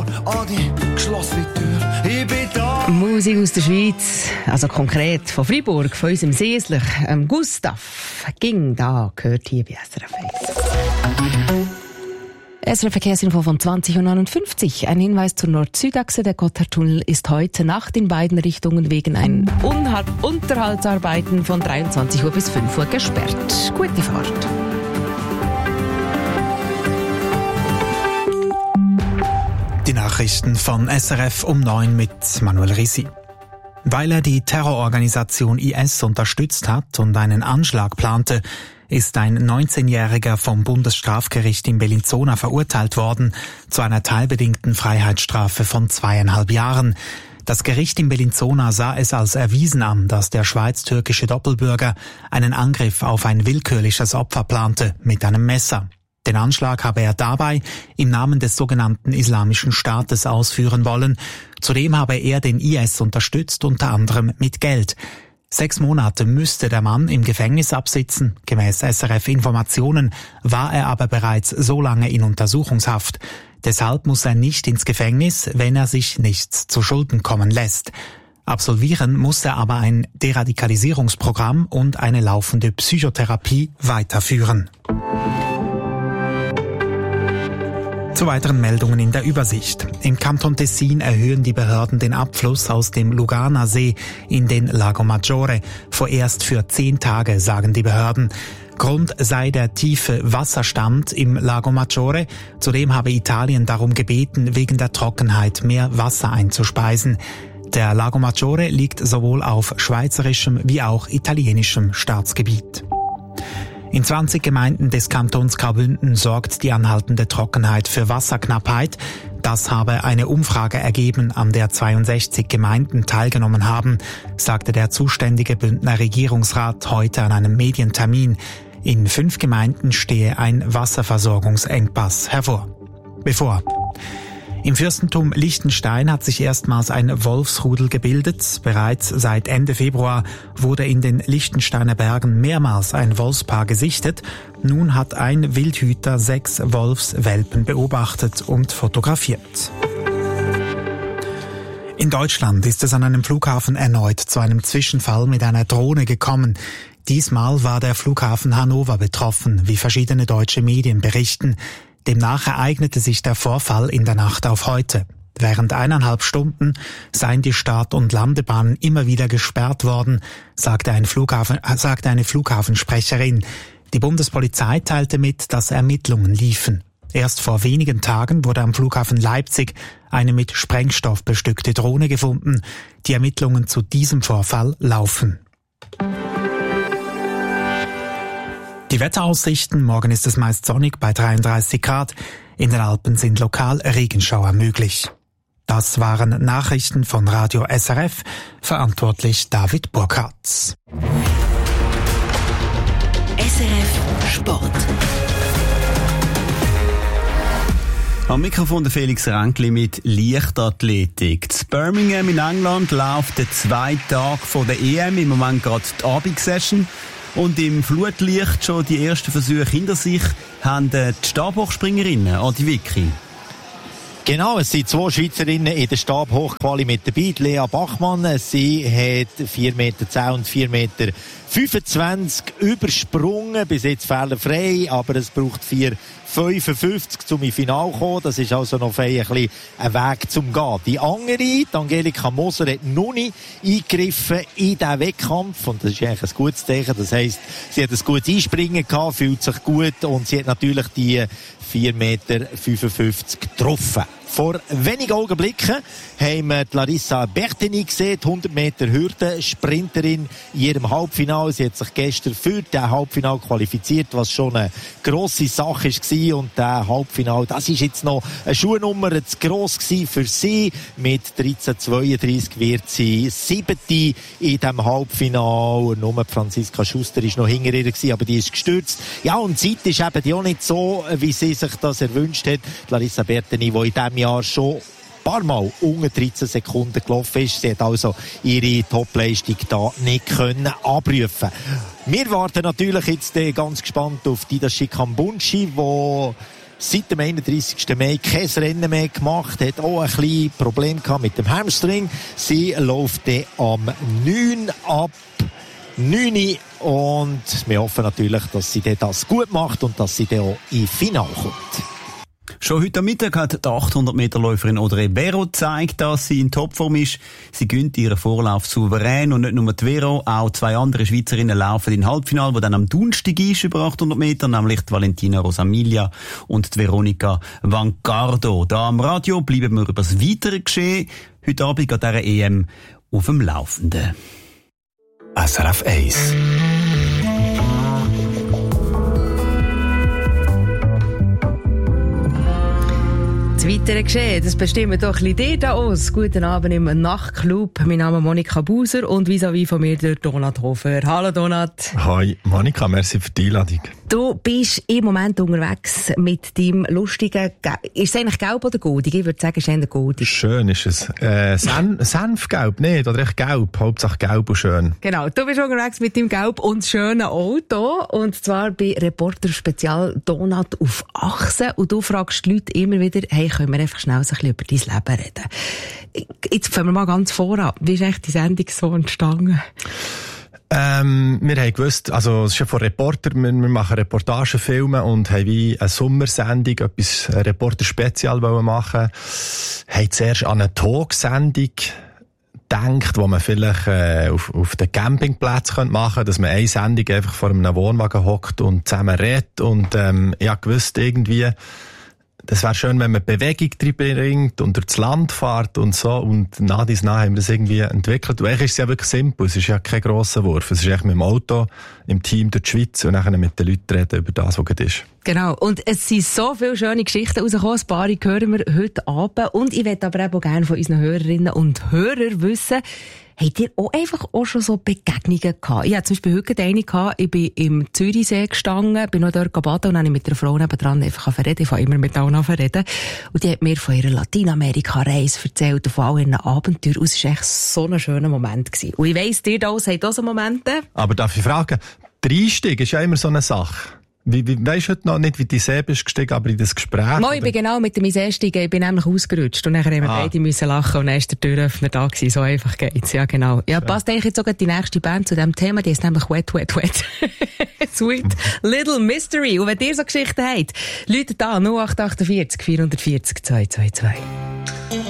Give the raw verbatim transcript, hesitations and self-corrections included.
mal an die geschlossene Tür. Ich bin da. Musik aus der Schweiz, also konkret von Freiburg, von unserem Seesler, ähm, Gustav, ging da, gehört hier bei S R F eins. S R F Verkehrsinfo von zwanzig Uhr neunundfünfzig. Ein Hinweis zur Nord-Süd-Achse. Der Gotthardtunnel ist heute Nacht in beiden Richtungen wegen ein Unhal- Unterhaltsarbeiten von dreiundzwanzig Uhr bis fünf Uhr gesperrt. Gute Fahrt. Die Nachrichten von S R F um neun mit Manuel Risi. Weil er die Terrororganisation I S unterstützt hat und einen Anschlag plante, ist ein neunzehnjähriger vom Bundesstrafgericht in Bellinzona verurteilt worden zu einer teilbedingten Freiheitsstrafe von zweieinhalb Jahren. Das Gericht in Bellinzona sah es als erwiesen an, dass der schweiz-türkische Doppelbürger einen Angriff auf ein willkürliches Opfer plante mit einem Messer. Den Anschlag habe er dabei im Namen des sogenannten Islamischen Staates ausführen wollen. Zudem habe er den I S unterstützt, unter anderem mit Geld. Sechs Monate müsste der Mann im Gefängnis absitzen. Gemäß S R F-Informationen war er aber bereits so lange in Untersuchungshaft. Deshalb muss er nicht ins Gefängnis, wenn er sich nichts zu Schulden kommen lässt. Absolvieren muss er aber ein Deradikalisierungsprogramm und eine laufende Psychotherapie weiterführen. Zu weiteren Meldungen in der Übersicht. Im Kanton Tessin erhöhen die Behörden den Abfluss aus dem Luganer See in den Lago Maggiore. Vorerst für zehn Tage, sagen die Behörden. Grund sei der tiefe Wasserstand im Lago Maggiore. Zudem habe Italien darum gebeten, wegen der Trockenheit mehr Wasser einzuspeisen. Der Lago Maggiore liegt sowohl auf schweizerischem wie auch italienischem Staatsgebiet. In zwanzig Gemeinden des Kantons Graubünden sorgt die anhaltende Trockenheit für Wasserknappheit. Das habe eine Umfrage ergeben, an der zweiundsechzig Gemeinden teilgenommen haben, sagte der zuständige Bündner Regierungsrat heute an einem Medientermin. In fünf Gemeinden stehe ein Wasserversorgungsengpass hervor. Bevor Im Fürstentum Liechtenstein hat sich erstmals ein Wolfsrudel gebildet. Bereits seit Ende Februar wurde in den Liechtensteiner Bergen mehrmals ein Wolfspaar gesichtet. Nun hat ein Wildhüter sechs Wolfswelpen beobachtet und fotografiert. In Deutschland ist es an einem Flughafen erneut zu einem Zwischenfall mit einer Drohne gekommen. Diesmal war der Flughafen Hannover betroffen, wie verschiedene deutsche Medien berichten. Demnach ereignete sich der Vorfall in der Nacht auf heute. Während eineinhalb Stunden seien die Start- und Landebahnen immer wieder gesperrt worden, sagte, ein Flughafen, sagte eine Flughafensprecherin. Die Bundespolizei teilte mit, dass Ermittlungen liefen. Erst vor wenigen Tagen wurde am Flughafen Leipzig eine mit Sprengstoff bestückte Drohne gefunden. Die Ermittlungen zu diesem Vorfall laufen. Die Wetteraussichten: Morgen ist es meist sonnig bei dreiunddreißig Grad. In den Alpen sind lokal Regenschauer möglich. Das waren Nachrichten von Radio S R F. Verantwortlich David Burkhardt. S R F Sport. Am Mikrofon der Felix Ränkli mit Leichtathletik. In Birmingham in England läuft der zweite Tag von der E M, im Moment gerade die Abendsession. Und im Flutlicht schon die ersten Versuche hinter sich haben die Stabhochspringerinnen Adi Vicky. Genau, es sind zwei Schweizerinnen in der Stabhochquali mit dabei. Lea Bachmann, sie hat vier Meter zehn und vier Meter fünfundzwanzig übersprungen, bis jetzt fehlerfrei, aber es braucht vier fünfundfünfzig zum Finale kommen. Das ist also noch ein bisschen ein Weg zum Gehen. Die andere, die Angelika Moser, hat noch nicht eingegriffen in diesen Wettkampf und das ist eigentlich ein gutes Zeichen. Das heisst, sie hat ein gutes Einspringen gehabt, fühlt sich gut und sie hat natürlich die vier Meter fünfundfünfzig getroffen. Vor wenigen Augenblicken haben wir Larissa Bertini gesehen, die hundert Meter Hürde, Sprinterin in ihrem Halbfinale. Sie hat sich gestern für das Halbfinale qualifiziert, was schon eine grosse Sache war. Und das Halbfinale, das ist jetzt noch eine Schuhnummer zu gross gewesen für sie. Mit dreizehn zweiunddreißig wird sie siebte in diesem Halbfinale. Nur Franziska Schuster ist noch hinter ihr gewesen, aber die ist gestürzt. Ja, und die Zeit ist eben auch nicht so, wie sie sich das erwünscht hat. Larissa Bertini, die in diesem Jahr schon ein paar Mal unter dreizehn Sekunden gelaufen ist. Sie hat also ihre Topleistung da nicht können abrufen. Wir warten natürlich jetzt ganz gespannt auf Didashi Kambunchi, wo seit dem einunddreissigsten Mai kein Rennen mehr gemacht, hat auch ein kleines Problem gehabt mit dem Hamstring. Sie läuft dann am neun ab neun und wir hoffen natürlich, dass sie dann das gut macht und dass sie dann auch ins Finale kommt. Schon heute Mittag hat die achthundert Meter Läuferin Audrey Béraud gezeigt, dass sie in Topform ist. Sie gönnt ihren Vorlauf souverän und nicht nur die Béraud, auch zwei andere Schweizerinnen laufen in Halbfinale, wo dann am Donnerstag ist über achthundert Meter, nämlich die Valentina Rosamiglia und die Veronica Vancardo. Da am Radio bleiben wir über das weitere Geschehen heute Abend an dieser E M auf dem Laufenden. S R F eins. Das weitere Geschehen, das bestimmen doch ein bisschen dir da aus. Guten Abend im Nachtclub. Mein Name ist Monika Buser und vis-à-vis von mir der Donat Hofer. Hallo Donat. Hi Monika, merci für die Einladung. Du bist im Moment unterwegs mit deinem lustigen, ist es eigentlich gelb oder goldig? Ich würde sagen, es ist eher goldig. Schön ist es. Äh, Sen- Senfgelb, nicht? Oder echt gelb? Hauptsache gelb und schön. Genau, du bist unterwegs mit deinem gelb und schönen Auto. Und zwar bei Reporter Spezial Donat auf Achse. Und du fragst die Leute immer wieder, hey, können wir einfach schnell so ein bisschen über dein Leben reden? Jetzt fangen wir mal ganz voran. Wie ist eigentlich die Sendung so entstanden? Ähm, wir haben gewusst, also es ist ja von Reporter, wir, wir machen Reportagefilme und haben wie eine Sommersendung, etwas ein Reporter-Spezial wollen machen. Haben zuerst an eine Talksendung gedacht, wo man vielleicht äh, auf, auf den Campingplatz machen könnte, dass man eine Sendung einfach vor einem Wohnwagen hockt und zusammen redet. Und ähm, ich habe gewusst, irgendwie, das wäre schön, wenn man Bewegung drin bringt und durchs Land fährt und so. Und nach dies nach haben wir das irgendwie entwickelt. Und eigentlich ist es ja wirklich simpel. Es ist ja kein grosser Wurf. Es ist echt mit dem Auto, im Team durch die Schweiz und dann mit den Leuten reden über das, was gerade ist. Genau. Und es sind so viele schöne Geschichten rausgekommen. Ein paar hören wir heute Abend. Und ich möchte aber auch gerne von unseren Hörerinnen und Hörern wissen, habt ihr auch einfach auch schon so Begegnungen gehabt? Ich hatte zum Beispiel heute eine gehabt, ich bin im Zürichsee gestanden, bin noch dort gebaden und dann habe ich mit einer Frau nebendran einfach reden. Ich fange immer mit allen an reden. Und die hat mir von ihrer Lateinamerika-Reise erzählt, von all ihren Abenteuern. Und es war echt so ein schöner Moment gewesen. Und ich weiss, ihr da habt auch so Momente. Aber darf ich fragen, der Einstieg ist ja immer so eine Sache. Wie, wie, weisst du heute noch nicht, wie du selber bist gestiegen, aber in das Gespräch? Mo, ich bin genau mit dem Einstiegen, ich bin nämlich ausgerutscht und dann haben wir ah. beide müssen lachen und dann ist der Türöffner da gewesen. So einfach geht's, ja genau. Ja, passt eigentlich jetzt sogar die nächste Band zu diesem Thema, die ist nämlich Wet, Wet, Wet. Sweet Little Mystery. Und wenn ihr so Geschichten habt, läutet da null acht acht vier, vier vier null, zwei zwei zwei.